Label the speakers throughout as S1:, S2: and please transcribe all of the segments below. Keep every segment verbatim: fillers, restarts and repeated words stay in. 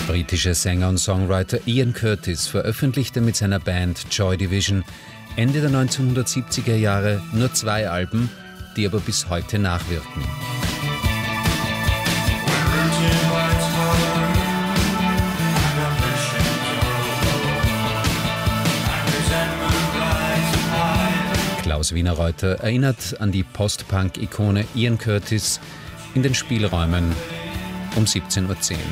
S1: britische Sänger und Songwriter Ian Curtis veröffentlichte mit seiner Band Joy Division Ende der neunzehnhundertsiebziger Jahre nur zwei Alben, die aber bis heute nachwirken. Klaus Wienerreuter erinnert an die Post-Punk-Ikone Ian Curtis in den Spielräumen um siebzehn Uhr zehn.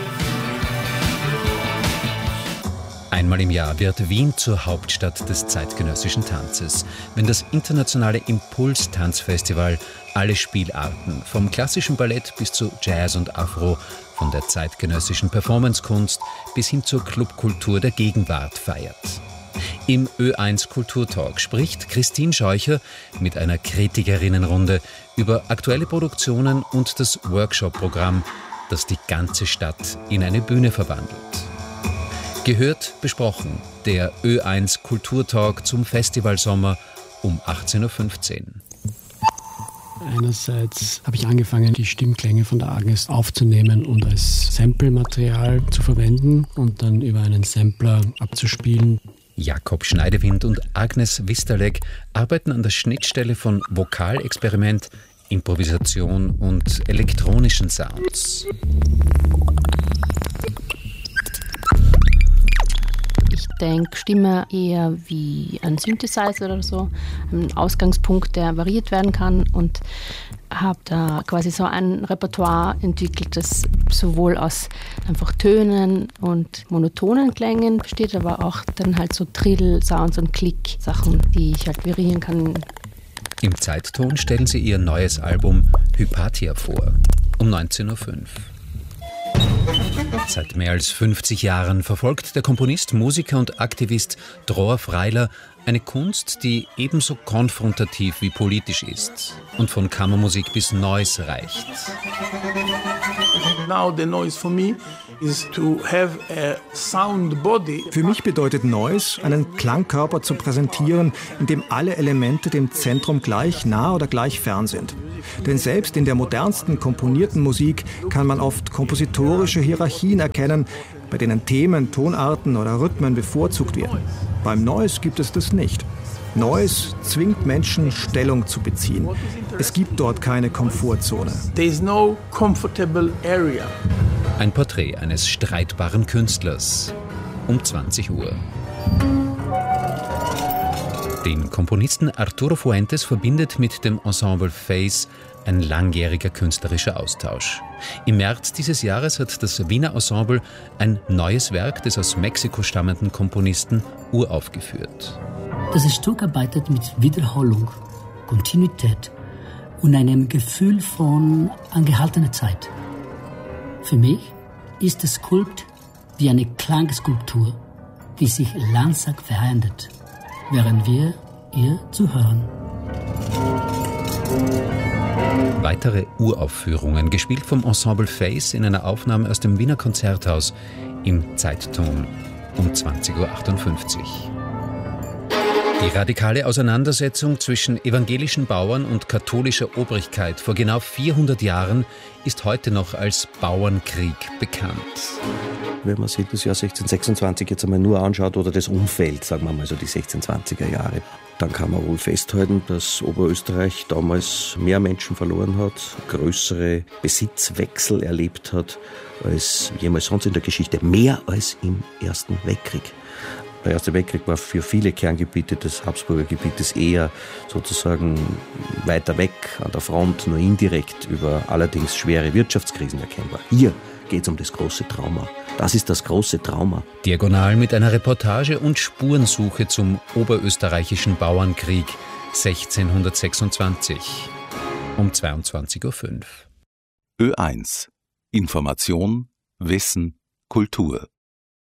S1: Einmal im Jahr wird Wien zur Hauptstadt des zeitgenössischen Tanzes, wenn das internationale Impuls-Tanzfestival alle Spielarten, vom klassischen Ballett bis zu Jazz und Afro, von der zeitgenössischen Performancekunst bis hin zur Clubkultur der Gegenwart feiert. Im Ö eins Kulturtalk spricht Christine Scheucher mit einer Kritikerinnenrunde über aktuelle Produktionen und das Workshop-Programm, das die ganze Stadt in eine Bühne verwandelt. Gehört, besprochen, der Ö eins Kulturtalk zum Festivalsommer um achtzehn Uhr fünfzehn.
S2: Einerseits habe ich angefangen, die Stimmklänge von der Agnes aufzunehmen und als Samplematerial zu verwenden und dann über einen Sampler abzuspielen.
S1: Jakob Schneidewind und Agnes Wisterleg arbeiten an der Schnittstelle von Vokalexperiment, Improvisation und elektronischen Sounds.
S3: Ich denke, Stimme eher wie ein Synthesizer oder so, ein Ausgangspunkt, der variiert werden kann, und habe da quasi so ein Repertoire entwickelt, das sowohl aus einfach Tönen und monotonen Klängen besteht, aber auch dann halt so Trill-Sounds und Klick-Sachen, die ich halt variieren kann.
S1: Im Zeitton stellen sie ihr neues Album Hypatia vor, um neunzehn Uhr fünf. Seit mehr als fünfzig Jahren verfolgt der Komponist, Musiker und Aktivist Dror Freiler eine Kunst, die ebenso konfrontativ wie politisch ist und von Kammermusik bis Noise reicht.
S4: Now the noise for me is to have a sound body.
S5: Für mich bedeutet Noise, einen Klangkörper zu präsentieren, in dem alle Elemente dem Zentrum gleich nah oder gleich fern sind. Denn selbst in der modernsten komponierten Musik kann man oft kompositorische Hierarchien erkennen, bei denen Themen, Tonarten oder Rhythmen bevorzugt werden. Beim Noise gibt es das nicht. Noise zwingt Menschen, Stellung zu beziehen. Es gibt dort keine Komfortzone.
S4: There is no comfortable area.
S1: Ein Porträt eines streitbaren Künstlers um zwanzig Uhr. Den Komponisten Arturo Fuentes verbindet mit dem Ensemble Face ein langjähriger künstlerischer Austausch. Im März dieses Jahres hat das Wiener Ensemble ein neues Werk des aus Mexiko stammenden Komponisten uraufgeführt.
S6: Das Stück arbeitet mit Wiederholung, Kontinuität und einem Gefühl von angehaltener Zeit. Für mich ist das Skulpt wie eine Klangskulptur, die sich langsam verändert, während wir ihr zuhören.
S1: Weitere Uraufführungen, gespielt vom Ensemble Face in einer Aufnahme aus dem Wiener Konzerthaus im Zeitton um zwanzig Uhr achtundfünfzig. Die radikale Auseinandersetzung zwischen evangelischen Bauern und katholischer Obrigkeit vor genau vierhundert Jahren ist heute noch als Bauernkrieg bekannt.
S7: Wenn man sich das Jahr sechzehnhundertsechsundzwanzig jetzt einmal nur anschaut oder das Umfeld, sagen wir mal so die sechzehnhundertzwanziger Jahre, dann kann man wohl festhalten, dass Oberösterreich damals mehr Menschen verloren hat, größere Besitzwechsel erlebt hat als jemals sonst in der Geschichte, mehr als im Ersten Weltkrieg. Der Erste Weltkrieg war für viele Kerngebiete des Habsburger Gebietes eher sozusagen weiter weg an der Front, nur indirekt über allerdings schwere Wirtschaftskrisen erkennbar. Hier geht es um das große Trauma. Das ist das große Trauma.
S1: Diagonal mit einer Reportage und Spurensuche zum oberösterreichischen Bauernkrieg sechzehnhundertsechsundzwanzig um zweiundzwanzig Uhr fünf.
S8: Ö eins. Information, Wissen, Kultur.